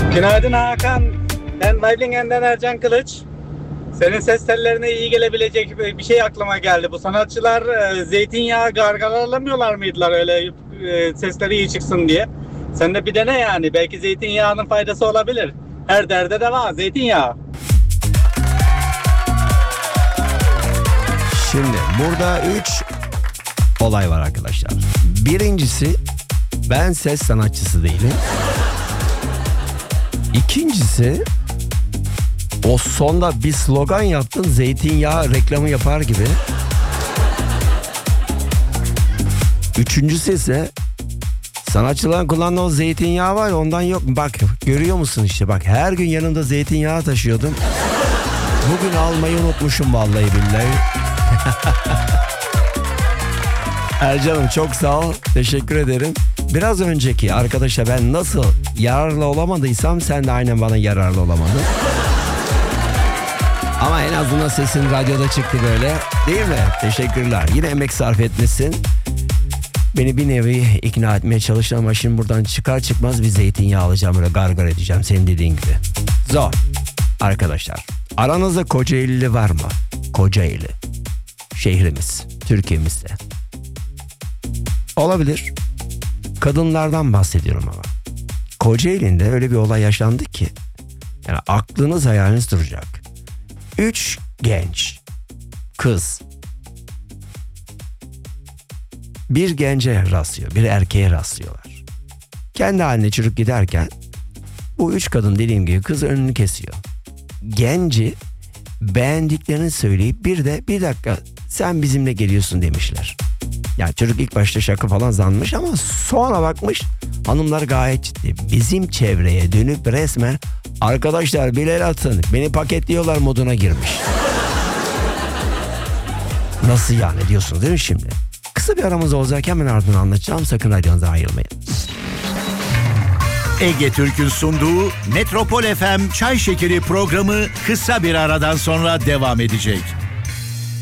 Günaydın Hakan. Ben Waiblinghen'den Ercan Kılıç. Senin ses tellerine iyi gelebilecek bir şey aklıma geldi. Bu sanatçılar zeytinyağı gargaralamıyorlar mıydılar öyle sesleri iyi çıksın diye. Sen de bir dene yani. Belki zeytinyağının faydası olabilir. Her derde de var zeytinyağı. Şimdi burada 3 olay var arkadaşlar. Birincisi, ben ses sanatçısı değilim. İkincisi, o sonda bir slogan yaptın, zeytinyağı reklamı yapar gibi. Üçüncüsü ise sanatçıların kullandığı o zeytinyağı var ya, ondan yok. Bak görüyor musun işte, bak her gün yanımda zeytinyağı taşıyordum. Bugün almayı unutmuşum vallahi billahi. Ercan'ım çok sağ ol, teşekkür ederim. Biraz önceki arkadaşa ben nasıl yararlı olamadıysam sen de aynen bana yararlı olamadın. Ama en azından sesin radyoda çıktı böyle, değil mi? Teşekkürler. Yine emek sarf etmişsin. Beni bir nevi ikna etmeye çalıştın ama şimdi buradan çıkar çıkmaz bir zeytinyağı alacağım, böyle gargar edeceğim senin dediğin gibi. Zor. Arkadaşlar, aranızda Kocaelili var mı? Kocaeli. Şehrimiz, Türkiye'mizde. Olabilir. Kadınlardan bahsediyorum ama. Kocaeli'nde öyle bir olay yaşandı ki, yani aklınız hayaliniz duracak. 3 genç kız bir gence rastlıyor, bir erkeğe rastlıyorlar. Kendi haline çürük giderken bu 3 kadın dediğim gibi kız önünü kesiyor. Genci beğendiklerini söyleyip bir dakika sen bizimle geliyorsun demişler. Yani çocuk ilk başta şaka falan zanmış ama sonra bakmış hanımlar gayet ciddi. Bizim çevreye dönüp resmen arkadaşlar bir el atın, beni paketliyorlar moduna girmiş. Nasıl yani diyorsunuz değil mi şimdi? Kısa bir aramız olacak, hemen ardından anlatacağım, sakın radyonuza ayrılmayın. Ege Türk'ün sunduğu Metropol FM Çay Şekeri programı kısa bir aradan sonra devam edecek.